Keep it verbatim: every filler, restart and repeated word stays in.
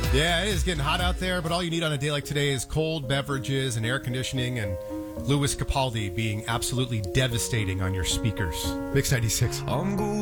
Yeah, it is getting hot out there, but all you need on a day like today is cold beverages and air conditioning and Louis Capaldi being absolutely devastating on your speakers. Mix ninety-six. I'm good.